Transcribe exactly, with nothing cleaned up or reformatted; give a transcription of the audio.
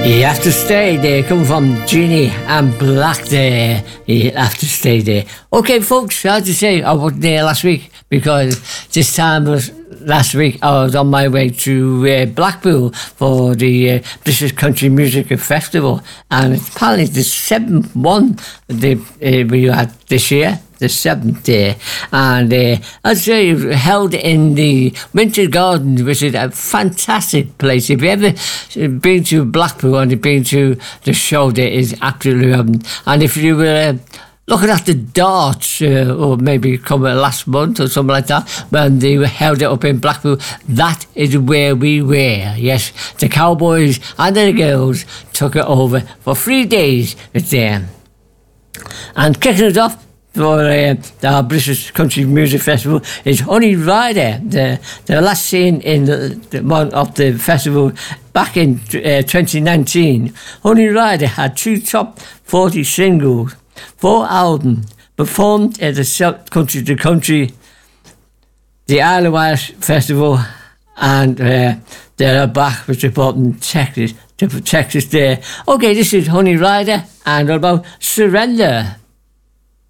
You have to stay there. Come from Ginny and Black there. You have to stay there. Okay, folks, I have to say I wasn't there last week because this time was last week I was on my way to uh, Blackpool for the uh, British Country Music Festival, and it's apparently the seventh one that uh, we had this year. The seventh day, and uh, I'd say it was held in the Winter Garden, which is a fantastic place. If you ever been to Blackpool and you've been to the show, there is absolutely um, and if you were uh, looking at the darts, uh, or maybe coming last month or something like that, when they held it up in Blackpool, that is where we were. Yes, the Cowboys and the girls took it over for three days with them, and kicking it off for uh, the British Country Music Festival is Honey Rider. The, the last seen in the, the one of the festival back in uh, twenty nineteen. Honey Rider had two top forty singles, four albums, performed at the South Country to Country, the Isle of Wight Festival, and uh, they're back, which they brought in Texas, to Texas there. Okay, this is Honey Rider and what about Surrender.